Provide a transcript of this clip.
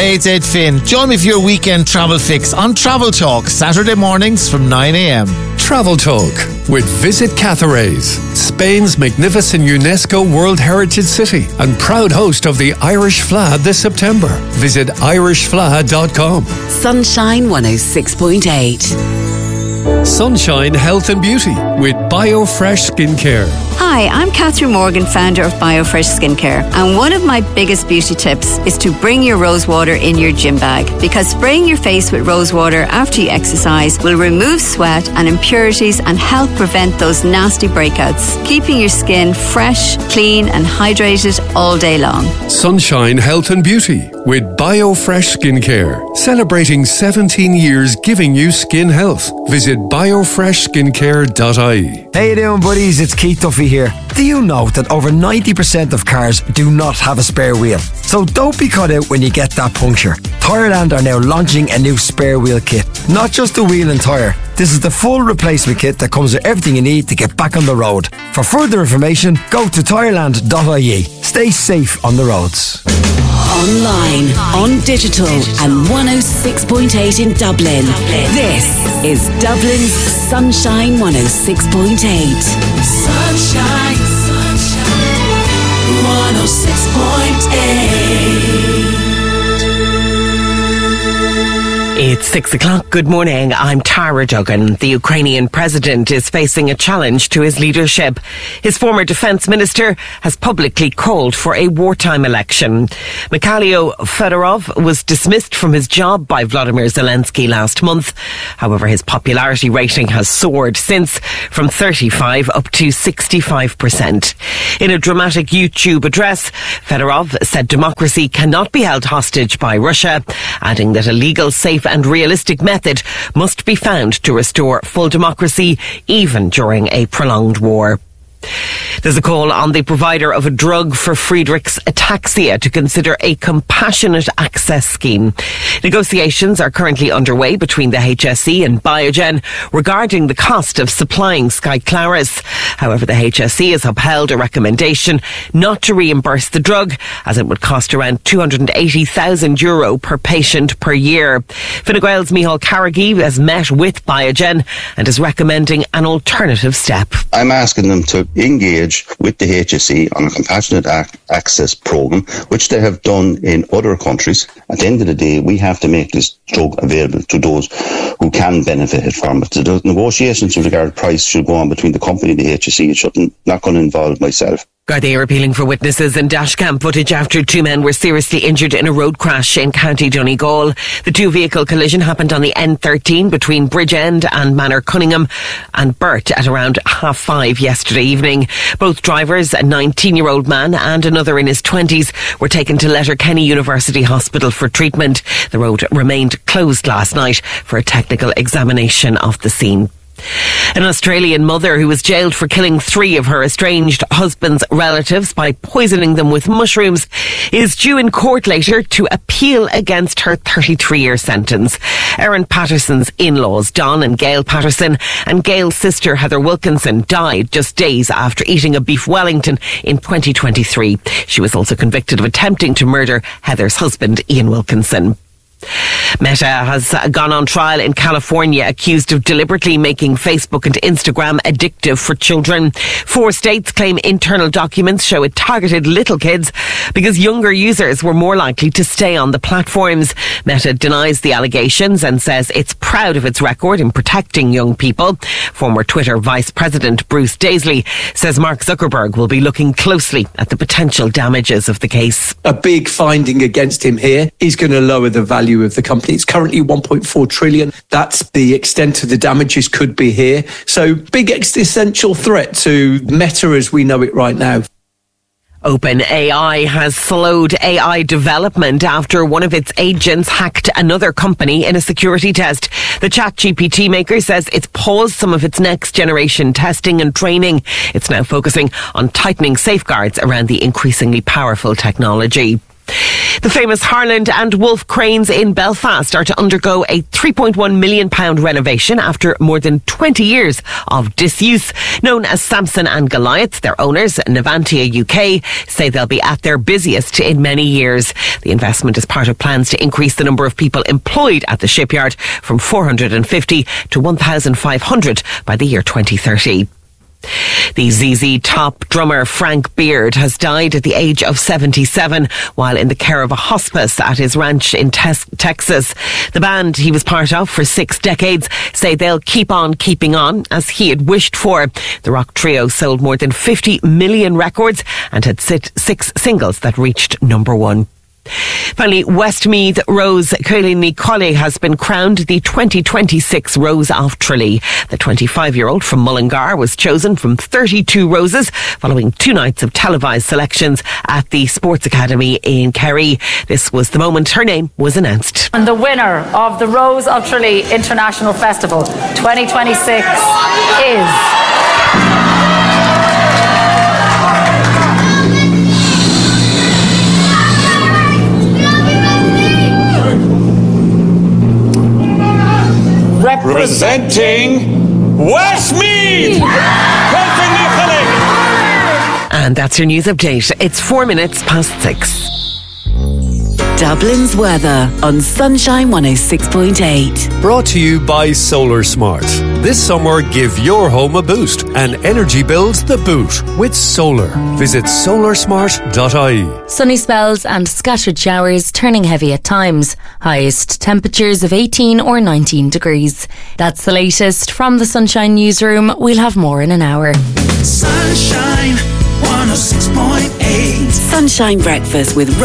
Hey, it's Ed Finn. Join me for your weekend travel fix on Travel Talk, Saturday mornings from 9 a.m. Travel Talk with Visit Cathays, Spain's magnificent UNESCO World Heritage City and proud host of the Irish Fleadh this September. Visit irishfleadh.com. Sunshine 106.8. Sunshine Health and Beauty with BioFresh Skincare. Hi, I'm Catherine Morgan, founder of BioFresh Skincare, and one of my biggest beauty tips is to bring your rose water in your gym bag, because spraying your face with rose water after you exercise will remove sweat and impurities and help prevent those nasty breakouts, keeping your skin fresh, clean and hydrated all day long. Sunshine Health and Beauty with BioFresh Skincare, celebrating 17 years giving you skin health. Visit biofreshskincare.ie. How you doing, buddies? It's Keith Duffy here. Do you know that over 90% of cars do not have a spare wheel? So don't be caught out when you get that puncture. Tyreland are now launching a new spare wheel kit. Not just a wheel and tyre. This is the full replacement kit that comes with everything you need to get back on the road. For further information, go to tyreland.ie. Stay safe on the roads. Online, on digital and 106.8 in Dublin. This is Dublin's Sunshine 106.8. Sunshine, 106.8. It's 6 o'clock. Good morning. I'm Tara Duggan. The Ukrainian president is facing a challenge to his leadership. His former defence minister has publicly called for a wartime election. Mikhailo Fedorov was dismissed from his job by Vladimir Zelensky last month. However, his popularity rating has soared since, from 35 up to 65%. In a dramatic YouTube address, Fedorov said democracy cannot be held hostage by Russia, adding that a legal, safe and realistic method must be found to restore full democracy, even during a prolonged war. There's a call on the provider of a drug for Friedreich's ataxia to consider a compassionate access scheme. Negotiations are currently underway between the HSE and Biogen regarding the cost of supplying Skyclarys. However, the HSE has upheld a recommendation not to reimburse the drug, as it would cost around €280,000 per patient per year. Fine Gael's Micheál Carrigy has met with Biogen and is recommending an alternative step. I'm asking them to engage with the HSE on a compassionate access programme, which they have done in other countries. At the end of the day, we have to make this drug available to those who can benefit from it. The negotiations with regard to price should go on between the company and the HSE. It shouldn't, not going to involve myself. Gardaí are appealing for witnesses and dashcam footage after two men were seriously injured in a road crash in County Donegal. The two-vehicle collision happened on the N13 between Bridgend and Manor Cunningham and Burt at around 5:30 yesterday evening. Both drivers, a 19-year-old man and another in his 20s, were taken to Letterkenny University Hospital for treatment. The road remained closed last night for a technical examination of the scene. An Australian mother who was jailed for killing 3 of her estranged husband's relatives by poisoning them with mushrooms is due in court later to appeal against her 33-year sentence. Erin Patterson's in-laws, Don and Gail Patterson, and Gail's sister Heather Wilkinson died just days after eating a beef Wellington in 2023. She was also convicted of attempting to murder Heather's husband, Ian Wilkinson. Meta has gone on trial in California accused of deliberately making Facebook and Instagram addictive for children. 4 states claim internal documents show it targeted little kids because younger users were more likely to stay on the platforms. Meta denies the allegations and says it's proud of its record in protecting young people. Former Twitter Vice President Bruce Daisley says Mark Zuckerberg will be looking closely at the potential damages of the case. A big finding against him here is going to lower the value of the company. It's currently 1.4 trillion. That's the extent of the damages could be here. So big existential threat to Meta as we know it right now. OpenAI has slowed AI development after one of its agents hacked another company in a security test. The ChatGPT maker says it's paused some of its next generation testing and training. It's now focusing on tightening safeguards around the increasingly powerful technology. The famous Harland and Wolff cranes in Belfast are to undergo a £3.1 million renovation after more than 20 years of disuse. Known as Samson and Goliath, their owners, Navantia UK, say they'll be at their busiest in many years. The investment is part of plans to increase the number of people employed at the shipyard from 450 to 1,500 by the year 2030. The ZZ Top drummer Frank Beard has died at the age of 77 while in the care of a hospice at his ranch in Texas. The band he was part of for 6 decades say they'll keep on keeping on as he had wished for. The rock trio sold more than 50 million records and had 6 singles that reached number 1. Finally, Westmeath Rose Caoilíní Colley has been crowned the 2026 Rose of Tralee. The 25-year-old from Mullingar was chosen from 32 roses following 2 nights of televised selections at the Sports Academy in Kerry. This was the moment her name was announced. And the winner of the Rose of Tralee International Festival 2026 is... Representing Westmeath! And that's your news update. It's 4 minutes past 6. Dublin's weather on Sunshine 106.8. Brought to you by Solar Smart. This summer, give your home a boost and energy bills the boot with solar. Visit solarsmart.ie. Sunny spells and scattered showers turning heavy at times. Highest temperatures of 18 or 19 degrees. That's the latest from the Sunshine Newsroom. We'll have more in an hour. Sunshine 106.8. Sunshine Breakfast with